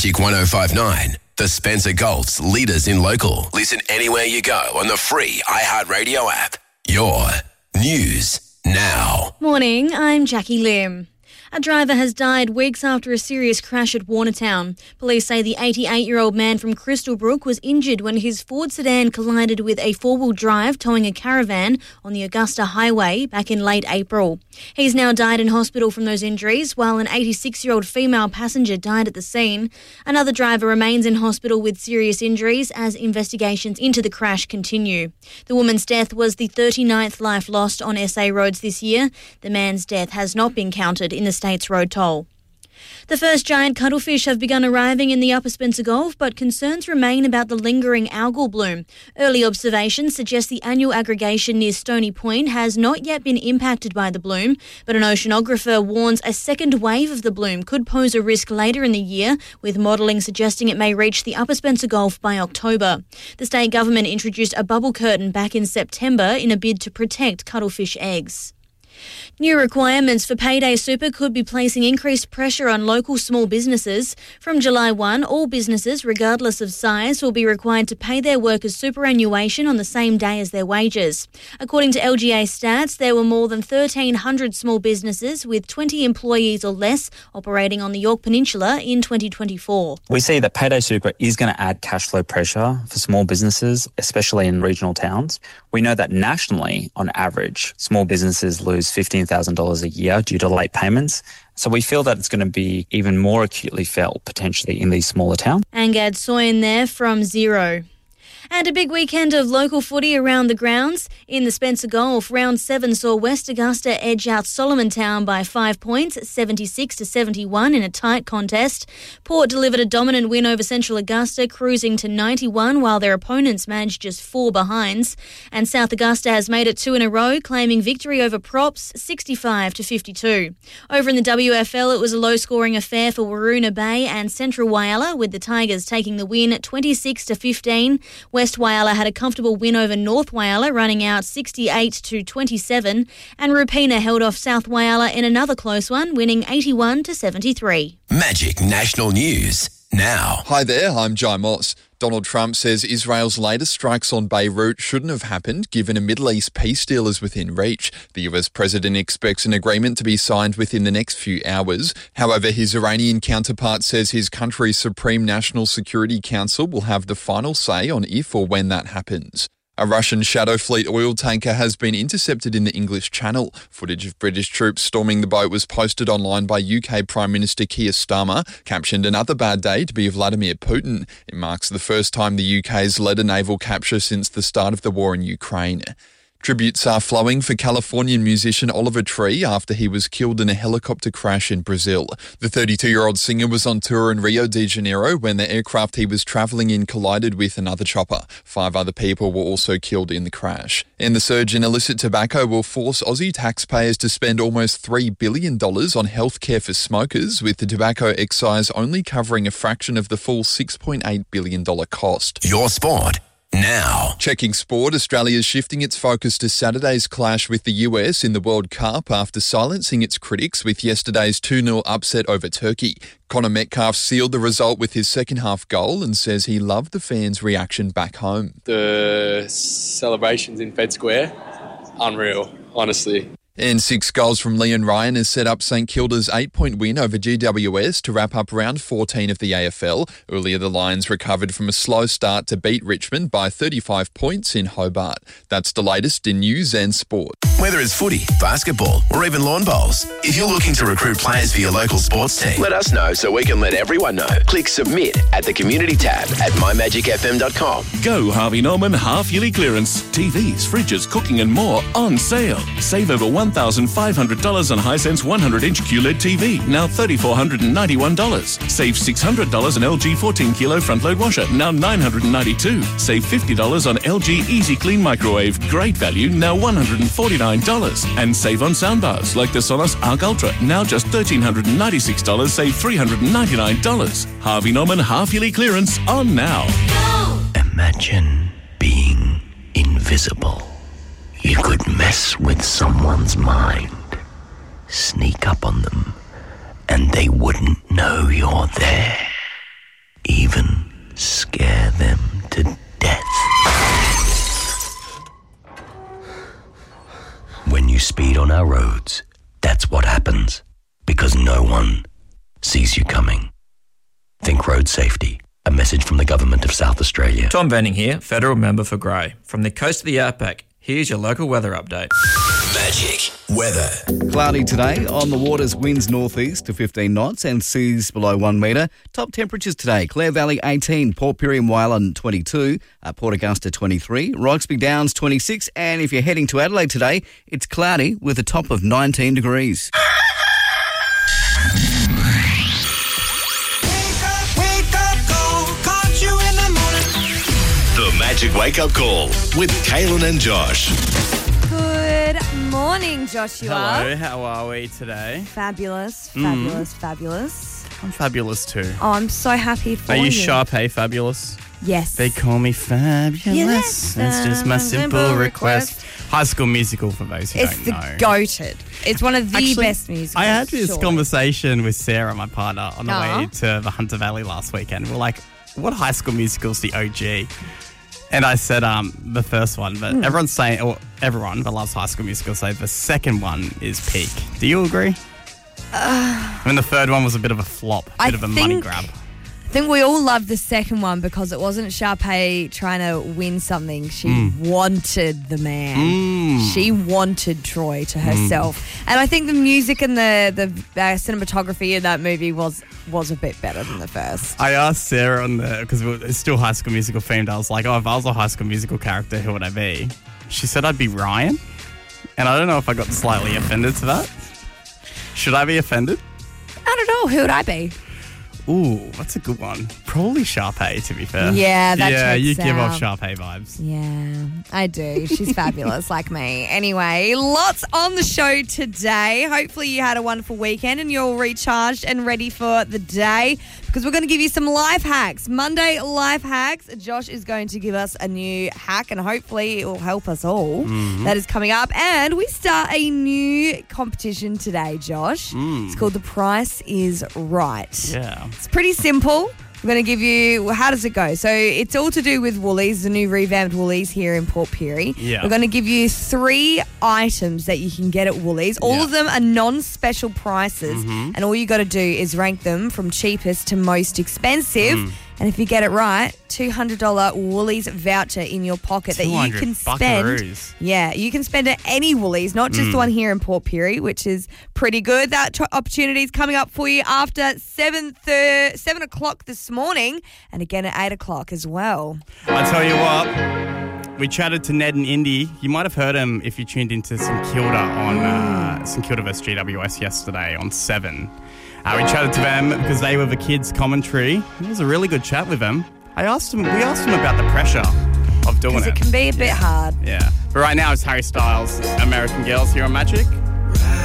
Magic 105.9, the Spencer Gulf's leaders in local. Listen anywhere you go on the free iHeartRadio app. Your news now. Morning, I'm Jackie Lim. A driver has died weeks after a serious crash at Warnertown. Police say the 88-year-old man from Crystalbrook was injured when his Ford sedan collided with a four-wheel drive towing a caravan on the Augusta Highway back in late April. He's now died in hospital from those injuries, while an 86-year-old female passenger died at the scene. Another driver remains in hospital with serious injuries as investigations into the crash continue. The woman's death was the 39th life lost on SA roads this year. The man's death has not been counted in the state's road toll. The first giant cuttlefish have begun arriving in the Upper Spencer Gulf, but concerns remain about the lingering algal bloom. Early observations suggest the annual aggregation near Stony Point has not yet been impacted by the bloom, but an oceanographer warns a second wave of the bloom could pose a risk later in the year, with modelling suggesting it may reach the Upper Spencer Gulf by October. The state government introduced a bubble curtain back in September in a bid to protect cuttlefish eggs. New requirements for Payday Super could be placing increased pressure on local small businesses. From July 1, all businesses, regardless of size, will be required to pay their workers superannuation on the same day as their wages. According to LGA stats, there were more than 1,300 small businesses with 20 employees or less operating on the Yorke Peninsula in 2024. We see that Payday Super is going to add cash flow pressure for small businesses, especially in regional towns. We know that nationally, on average, small businesses lose $15,000 a year due to late payments. So we feel that it's going to be even more acutely felt potentially in these smaller towns. Angad Soyen there from Zero. And a big weekend of local footy around the grounds. In the Spencer Gulf, round 7 saw West Augusta edge out Solomon Town by 5 points, 76-71 in a tight contest. Port delivered a dominant win over Central Augusta, cruising to 91, while their opponents managed just 4 behinds. And South Augusta has made it 2 in a row, claiming victory over Props, 65-52. Over in the WFL, it was a low-scoring affair for Waroona Bay and Central Whyalla, with the Tigers taking the win 26-15. West Whyalla had a comfortable win over North Whyalla, running out 68-27, and Rupina held off South Whyalla in another close one, winning 81-73. Magic National News now. Hi there, I'm Jai Moss. Donald Trump says Israel's latest strikes on Beirut shouldn't have happened given a Middle East peace deal is within reach. The US president expects an agreement to be signed within the next few hours. However, his Iranian counterpart says his country's Supreme National Security Council will have the final say on if or when that happens. A Russian Shadow Fleet oil tanker has been intercepted in the English Channel. Footage of British troops storming the boat was posted online by UK Prime Minister Keir Starmer, captioned "Another bad day to be Vladimir Putin." It marks the first time the UK has led a naval capture since the start of the war in Ukraine. Tributes are flowing for Californian musician Oliver Tree after he was killed in a helicopter crash in Brazil. The 32-year-old singer was on tour in Rio de Janeiro when the aircraft he was travelling in collided with another chopper. 5 other people were also killed in the crash. And the surge in illicit tobacco will force Aussie taxpayers to spend almost $3 billion on healthcare for smokers, with the tobacco excise only covering a fraction of the full $6.8 billion cost. Your sport now. Checking sport, Australia is shifting its focus to Saturday's clash with the US in the World Cup after silencing its critics with yesterday's 2-0 upset over Turkey. Connor Metcalf sealed the result with his second-half goal and says he loved the fans' reaction back home. The celebrations in Fed Square, unreal, honestly. And 6 goals from Leon Ryan has set up St Kilda's 8-point win over GWS to wrap up round 14 of the AFL. Earlier, the Lions recovered from a slow start to beat Richmond by 35 points in Hobart. That's the latest in news and sport. Whether it's footy, basketball, or even lawn bowls, if you're looking to recruit players for your local sports team, let us know so we can let everyone know. Click submit at the community tab at mymagicfm.com. Go Harvey Norman half-yearly clearance. TVs, fridges, cooking and more on sale. Save over $1,500 on Hisense 100-inch QLED TV, now $3,491. Save $600 on LG 14-kilo front-load washer, now $992. Save $50 on LG Easy Clean microwave, great value, now $149. And save on soundbars like the Sonos Arc Ultra, now just $1,396, save $399. Harvey Norman half-yearly clearance on now. Imagine being invisible. You could mess with someone's mind, sneak up on them, and they wouldn't know you're there. sees you coming. Think road safety. A message from the Government of South Australia. Tom Benning here, Federal Member for Grey. From the coast of the Outback, here's your local weather update. Magic weather. Cloudy today. On the waters, winds northeast to 15 knots and seas below 1 metre. Top temperatures today. Clare Valley 18, Port Pirie and Wyland 22, Port Augusta 23, Roxby Downs 26, and if you're heading to Adelaide today, it's cloudy with a top of 19 degrees. The Magic Wake Up Call with Kaylin and Josh. Good morning, Joshua. Hello, how are we today? Fabulous, fabulous. I'm fabulous too. Oh, I'm so happy for Are you. you Sharpay fabulous? Yes. They call me fabulous. Yes. That's just my simple request. High School Musical for those who It's don't the know. goated. It's one of the Actually, best musicals. I had this surely. conversation with Sarah, my partner, on the way to the Hunter Valley last weekend. We're like, what High School Musical's the OG? And I said the first one, but everyone's saying, or everyone that loves High School Musical say the second one is peak. Do you agree? I mean, the third one was a bit of a flop, a bit of a money grab. I think we all loved the second one because it wasn't Sharpay trying to win something. She wanted the man. She wanted Troy to herself. And I think the music and the cinematography in that movie was a bit better than the first. I asked Sarah because it's still High School Musical themed. I was like, if I was a High School Musical character, who would I be? She said I'd be Ryan. And I don't know if I got slightly offended to that. Should I be offended? I don't know. Who would I be? Ooh, that's a good one. Probably Sharpay, to be fair. Yeah, that Yeah, checks you give out. off Sharpay vibes. Yeah, I do. She's fabulous like me. Anyway, lots on the show today. Hopefully you had a wonderful weekend and you're all recharged and ready for the day because we're going to give you some life hacks. Monday life hacks. Josh is going to give us a new hack and hopefully it will help us all. That is coming up. And we start a new competition today, Josh. It's called The Price is Right. Yeah. It's pretty simple. We're going to give you, how does it go? So it's all to do with Woolies, the new revamped Woolies here in Port Pirie. Yeah. We're going to give you 3 items that you can get at Woolies. All of them are non-special prices. And all you got to do is rank them from cheapest to most expensive. And if you get it right, $200 Woolies voucher in your pocket that you can spend. buckaroos. Yeah, you can spend at any Woolies, not just the one here in Port Pirie, which is pretty good. That opportunity is coming up for you after 7 o'clock this morning and again at 8 o'clock as well. I tell you what, we chatted to Ned and Indy. You might have heard him if you tuned into St Kilda on St Kilda vs GWS yesterday on 7. We chatted to them because they were the kids' commentary. It was a really good chat with them. We asked them about the pressure of doing it. Because it can be a bit hard. Yeah. But right now it's Harry Styles, American Girls here on Magic.